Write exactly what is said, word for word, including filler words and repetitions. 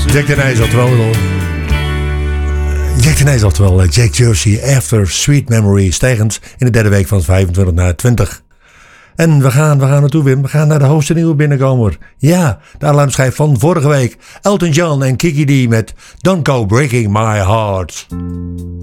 Jack Tenijs, oftewel... Jack Tenijs, oftewel Jack Jersey, After Sweet Memory, stijgend in de derde week van vijfentwintig naar twintig. En we gaan, we gaan naartoe, Wim. We gaan naar de hoogste nieuwe binnenkomer. Ja, de alarmschijf van vorige week. Elton John en Kiki D met Don't Go Breaking My Heart.